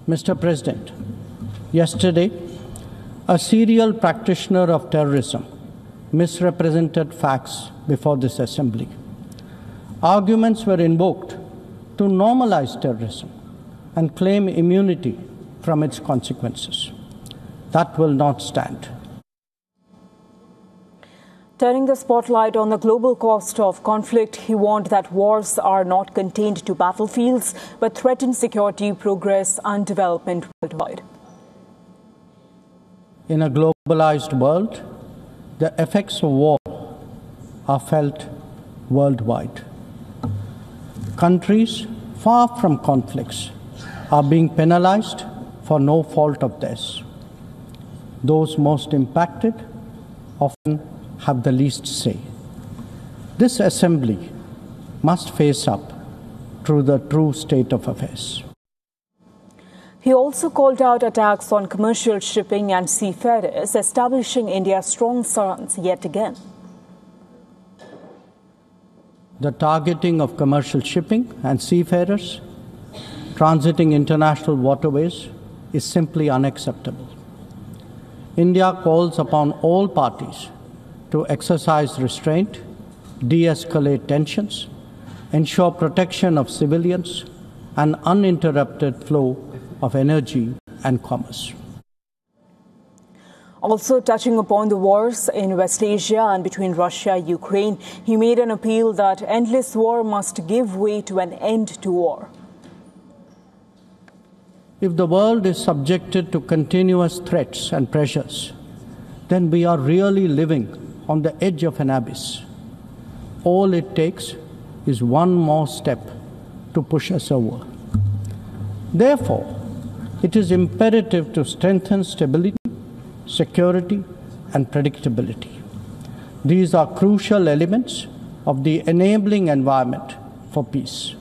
Mr. President, yesterday, a serial practitioner of terrorism misrepresented facts before this assembly. Arguments were invoked to normalize terrorism and claim immunity from its consequences. That will not stand. Turning the spotlight on the global cost of conflict, he warned that wars are not contained to battlefields, but threaten security, progress, and development worldwide. In a globalized world, the effects of war are felt worldwide. Countries far from conflicts are being penalized for no fault of theirs. Those most impacted often have the least say. This assembly must face up to the true state of affairs. He also called out attacks on commercial shipping and seafarers, establishing India's strong stance yet again. The targeting of commercial shipping and seafarers transiting international waterways is simply unacceptable. India calls upon all parties to exercise restraint, de-escalate tensions, ensure protection of civilians, and uninterrupted flow of energy and commerce. Also touching upon the wars in West Asia and between Russia and Ukraine, he made an appeal that endless war must give way to an end to war. If the world is subjected to continuous threats and pressures, then we are really living on the edge of an abyss. All it takes is one more step to push us over. Therefore, it is imperative to strengthen stability, security, and predictability. These are crucial elements of the enabling environment for peace.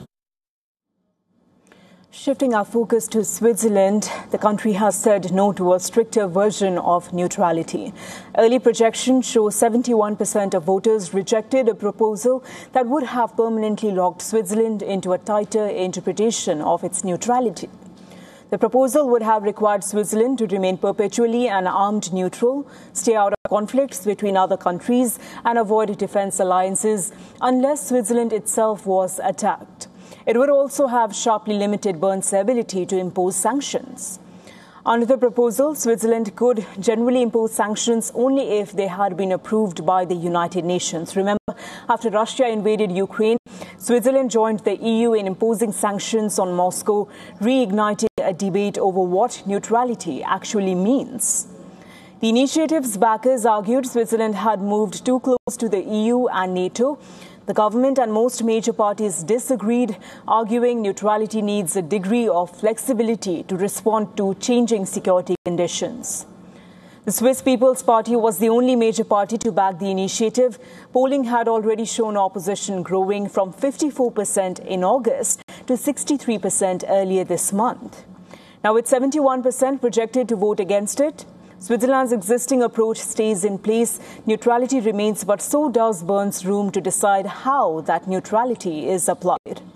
Shifting our focus to Switzerland, the country has said no to a stricter version of neutrality. Early projections show 71% of voters rejected a proposal that would have permanently locked Switzerland into a tighter interpretation of its neutrality. The proposal would have required Switzerland to remain perpetually an armed neutral, stay out of conflicts between other countries, and avoid defense alliances unless Switzerland itself was attacked. It would also have sharply limited Bern's ability to impose sanctions. Under the proposal, Switzerland could generally impose sanctions only if they had been approved by the United Nations. Remember, after Russia invaded Ukraine, Switzerland joined the EU in imposing sanctions on Moscow, reigniting a debate over what neutrality actually means. The initiative's backers argued Switzerland had moved too close to the EU and NATO. The government and most major parties disagreed, arguing neutrality needs a degree of flexibility to respond to changing security conditions. The Swiss People's Party was the only major party to back the initiative. Polling had already shown opposition growing from 54% in August to 63% earlier this month. Now, with 71% projected to vote against it, Switzerland's existing approach stays in place. Neutrality remains, but so does Bern's room to decide how that neutrality is applied.